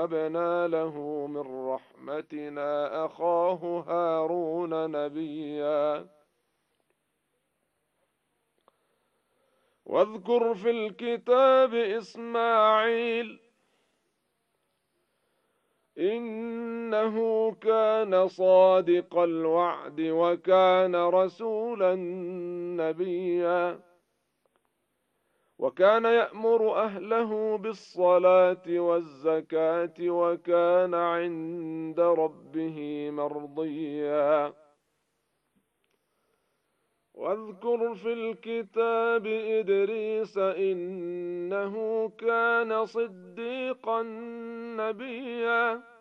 ووهبنا له من رحمتنا أخاه هارون نبيا. واذكر في الكتاب إسماعيل إنه كان صادق الوعد وكان رسولا نبيا. وكان يأمر أهله بالصلاة والزكاة وكان عند ربه مرضيا. واذكر في الكتاب إدريس إنه كان صديقا نبيا.